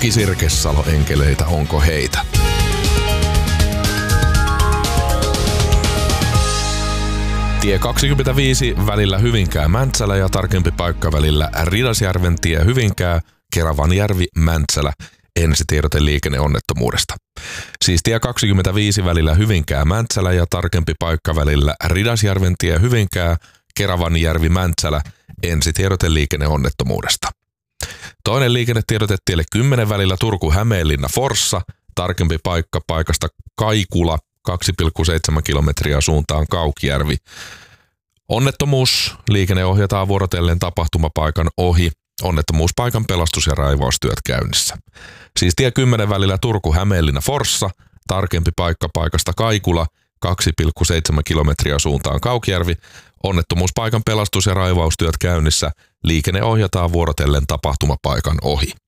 Toki Sirkessalo enkeleitä, onko heitä? Tie 25 välillä Hyvinkää-Mäntsälä ja tarkempi paikka välillä Ridasjärven tie Hyvinkää, Keravanjärvi, Mäntsälä. Ensitiedote liikenneonnettomuudesta. Siis tie 25 välillä Hyvinkää-Mäntsälä ja tarkempi paikka välillä Ridasjärven tie Hyvinkää, Keravanjärvi, Mäntsälä. Ensitiedote liikenneonnettomuudesta. Toinen liikennetiedote tielle 10 välillä Turku-Hämeenlinna, Forssa. Tarkempi paikka paikasta Kaikula, 2,7 kilometriä suuntaan Kaukijärvi. Onnettomuus. Liikenne ohjataan vuorotellen tapahtumapaikan ohi. Onnettomuuspaikan pelastus- ja raivaustyöt käynnissä. Siis tie 10 välillä Turku-Hämeenlinna, Forssa. Tarkempi paikka paikasta Kaikula, 2,7 kilometriä suuntaan Kaukijärvi. Onnettomuuspaikan pelastus- ja raivaustyöt käynnissä. Liikenne ohjataan vuorotellen tapahtumapaikan ohi.